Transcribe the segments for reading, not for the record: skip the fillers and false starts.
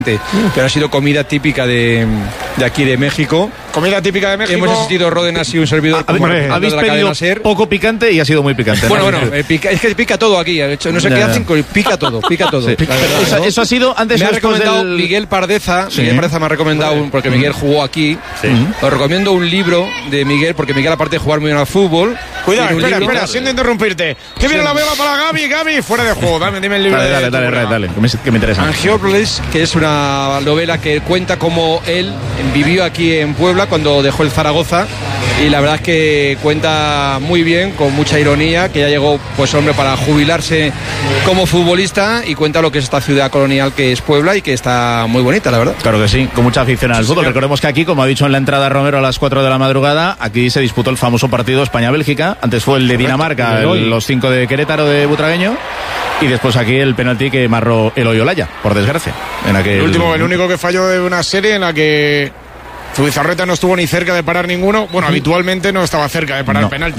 pero ha sido comida típica de aquí de México. Comida típica de México. Hemos asistido Rodenas y un servidor. Habéis pedido poco picante y ha sido muy picante. Bueno, es que pica todo aquí. De hecho, no sé qué hacen, pica todo. Sí. Verdad, eso ha sido antes. Me ha recomendado Miguel Pardeza. Sí. Miguel Pardeza me ha recomendado, porque Miguel jugó aquí. Sí. Os recomiendo un libro de Miguel, porque Miguel, aparte de jugar muy bien al fútbol. Cuidado, espera, siento interrumpirte. Que viene la bola para Gaby, fuera de juego. Dime el libro. Dale, que me interesa. Angiópolis, que es una novela que cuenta cómo él vivió aquí en Puebla cuando dejó el Zaragoza, y la verdad es que cuenta muy bien, con mucha ironía, que ya llegó, pues hombre, para jubilarse como futbolista, y cuenta lo que es esta ciudad colonial que es Puebla y que está muy bonita, la verdad. Claro que sí, con mucha afición al fútbol. Recordemos que aquí, como ha dicho en la entrada Romero a las 4 de la madrugada, aquí se disputó el famoso partido España-Bélgica. Antes fue el de Dinamarca, los 5 de Querétaro de Butragueño, y después aquí el penalti que marró Eloy Olaya, por desgracia. El único que falló de una serie en la que Zubizarreta no estuvo ni cerca de parar ninguno. Bueno, habitualmente no estaba cerca de parar penalti.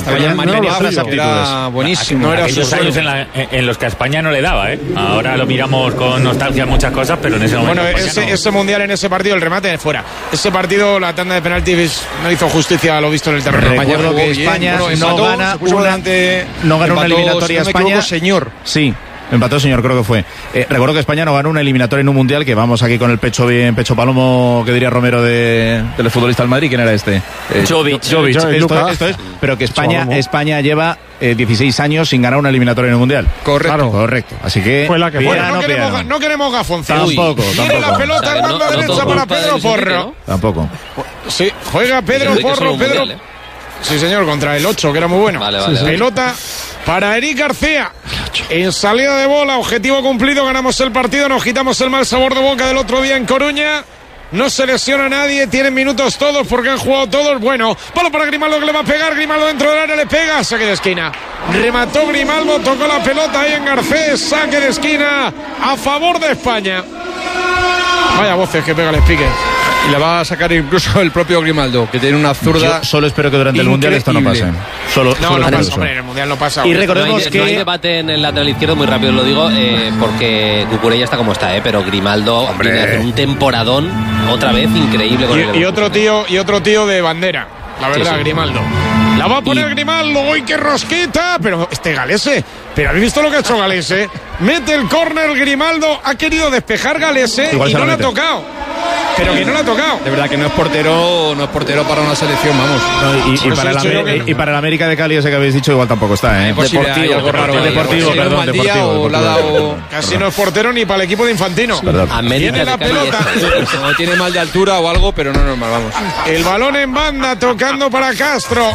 Era buenísimo. No era esos años en los que a España no le daba, ¿eh? Ahora lo miramos con nostalgia muchas cosas, pero en ese momento. Bueno, ese mundial, en ese partido, el remate de fuera. Ese partido, la tanda de penaltis no hizo justicia a lo visto en el terreno. Recuerdo que España no gana una eliminatoria. España, señor. Sí. Empató, señor, creo que fue. Recuerdo que España no ganó una eliminatoria en un mundial, que vamos aquí con el pecho bien, pecho palomo, que diría Romero del futbolista del Madrid. ¿Quién era este? Jovic. Esto es, pero que España lleva 16 años sin ganar una eliminatoria en un mundial. Correcto. Así que no queremos gafonces. Tampoco. Tiene la pelota en banda derecha para Pedro Porro. Tampoco. Sí, juega Pedro Porro. Sí, señor, contra el 8, que era muy bueno. Vale. Pelota para Eric García. En salida de bola, objetivo cumplido, ganamos el partido, nos quitamos el mal sabor de boca del otro día en Coruña. No se lesiona nadie, tienen minutos todos porque han jugado todos. Bueno, palo para Grimaldo, que le va a pegar. Grimaldo dentro del área, le pega, saque de esquina. Remató Grimaldo, tocó la pelota ahí en Garcés, saque de esquina a favor de España. Vaya voces que pega el speaker. Y la va a sacar incluso el propio Grimaldo, que tiene una zurda. Yo solo espero que durante el Mundial esto no pase. No pasa, hombre, en el Mundial no pasa. Y recordemos que no hay debate en el lateral izquierdo, muy rápido lo digo, porque Cucurella está como está, pero Grimaldo viene a hacer un temporadón otra vez increíble con y otro tío de bandera, la verdad, sí. Grimaldo. La va a poner Grimaldo, ¡uy, qué rosquita! Pero Galese, ¿pero habéis visto lo que ha hecho Galese? Mete el córner Grimaldo, ha querido despejar Galese y no lo ha tocado. Pero que no lo ha tocado. De verdad que no es portero para una selección, vamos. No, y para el América de Cali, ese que habéis dicho, igual tampoco está, ¿eh? Deportivo, perdón. Casi no es portero ni para el equipo de Infantino. Tiene la pelota. No tiene mal de altura o algo, pero no es normal, vamos. El balón en banda, tocando para Castro,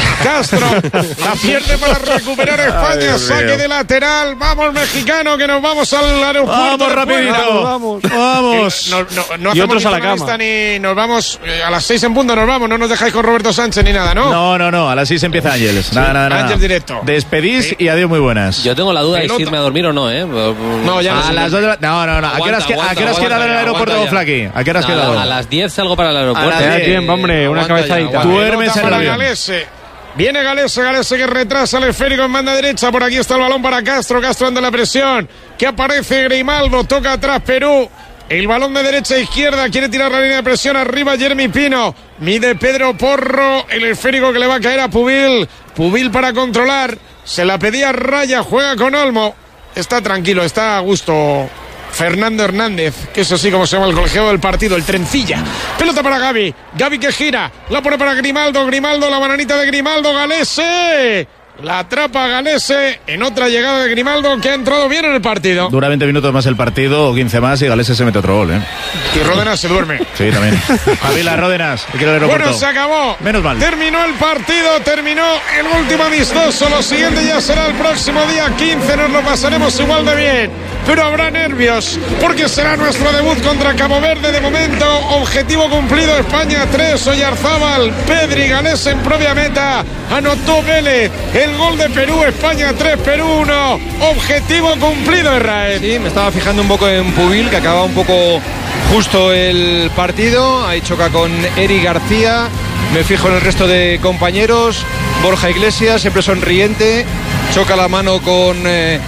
la pierde para recuperar España. Saque de lateral. Vamos, mexicano, que nos vamos al aeropuerto. Vamos, rapidito. Vamos. No y otros a la cama. Ni nos vamos a las 6 en punto, nos vamos. No nos dejáis con Roberto Sánchez ni nada, ¿no? No. A las 6 empieza Ángeles. Nada. Ángeles directo. Despedís y adiós, muy buenas. Yo tengo la duda de si irme a dormir o no, ¿eh? No, ya a las 2 de la... No. ¿A qué horas queda el aeropuerto, Flaqui? ¿A qué horas queda? A las 10 salgo para el aeropuerto. Tiempo, hombre, una cabezadita. Duermes en el avión. Viene Galese que retrasa el esférico en banda derecha. Por aquí está el balón para Castro ante la presión. Que aparece Grimaldo, toca atrás Perú. El balón de derecha a izquierda, quiere tirar la línea de presión, arriba Jeremy Pino. Mide Pedro Porro, el esférico que le va a caer a Pubil. Pubil para controlar, se la pedía Raya, juega con Olmo. Está tranquilo, está a gusto Fernando Hernández, que eso sí como se llama el colegiado del partido, el trencilla. Pelota para Gaby que gira, la pone para Grimaldo, la bananita de Grimaldo, Galese. La atrapa Galese en otra llegada de Grimaldo, que ha entrado bien en el partido. Dura 20 minutos más el partido, o 15 más, y Galese se mete otro gol, ¿eh? Y Ródenas se duerme. Sí, también. Avila, Ródenas, que quiero el aeropuerto. Bueno, se acabó. Menos mal. Terminó el partido, terminó el último amistoso. Lo siguiente ya será el próximo día 15. Nos lo pasaremos igual de bien, pero habrá nervios, porque será nuestro debut contra Cabo Verde. De momento, objetivo cumplido. España 3, Oyarzábal, Pedri, Galese en propia meta. Anotó Vélez. El gol de Perú, España 3, Perú 1. Objetivo cumplido, Israel. Sí, me estaba fijando un poco en Pubil, que acaba un poco justo el partido. Ahí choca con Eric García. Me fijo en el resto de compañeros. Borja Iglesias, siempre sonriente. Choca la mano con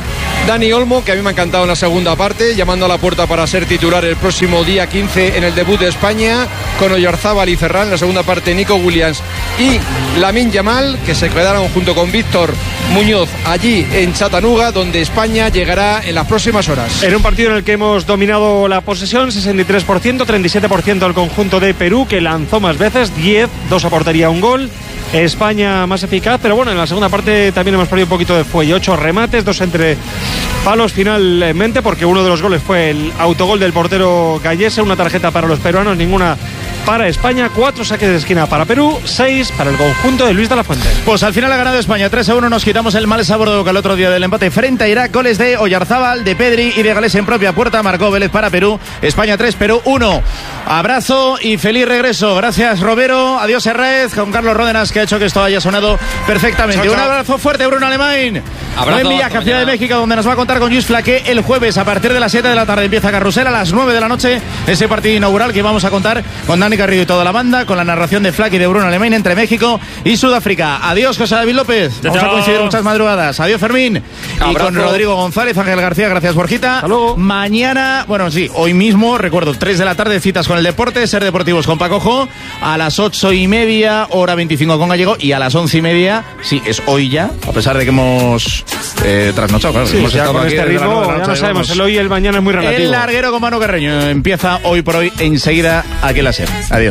Dani Olmo, que a mí me ha encantado en la segunda parte, llamando a la puerta para ser titular el próximo día 15 en el debut de España, con Oyarzábal y Ferran. En la segunda parte, Nico Williams y Lamine Yamal, que se quedaron junto con Víctor Muñoz allí en Chattanooga, donde España llegará en las próximas horas. En un partido en el que hemos dominado la posesión, 63%, 37% al conjunto de Perú, que lanzó más veces, 10, 2 a portería, 1 gol. España más eficaz, pero bueno, en la segunda parte también hemos perdido un poquito de fuelle. 8 remates, 2 entre palos finalmente, porque uno de los goles fue el autogol del portero Gallese, una tarjeta para los peruanos, ninguna para España. 4 saques de esquina para Perú, 6 para el conjunto de Luis de la Fuente. Pues al final ha ganado España 3-1, nos quitamos el mal sabor de boca el otro día del empate frente a Irak. Goles de Oyarzábal, de Pedri y de Gallese en propia puerta. Marcó Vélez para Perú. España 3, Perú 1. Abrazo y feliz regreso. Gracias, Robero. Adiós, Herrez, con Carlos Ródenas, que ha hecho que esto haya sonado perfectamente. Chao, chao. Un abrazo fuerte, Bruno Alemán. Abrazo, Buen viaje a Ciudad de México, donde nos va a contar con Luis Flaqué el jueves a partir de las 7 de la tarde. Empieza Carrusel a las 9 de la noche. Ese partido inaugural que vamos a contar con Dani Carrillo y toda la banda, con la narración de Flaqué y de Bruno Alemán entre México y Sudáfrica. Adiós, José David López. Vamos a coincidir muchas madrugadas. Adiós, Fermín. Y con Rodrigo González, Ángel García. Gracias, Borjita. Hasta luego. Mañana, bueno, sí, hoy mismo, recuerdo, 3 de la tarde, citas con el deporte, Ser Deportivos con Paco Jo, a las 8:30, hora 25 con Gallego, y a las 11:30, sí, es hoy ya, a pesar de que hemos trasnochado, claro. Sí, hemos ya estado con aquí este desde las ritmo 9 de la ya noche, no sabemos, vamos. el hoy y el mañana es muy relativo. El larguero con Manu Carreño empieza hoy por hoy enseguida aquí en la SER. Adiós.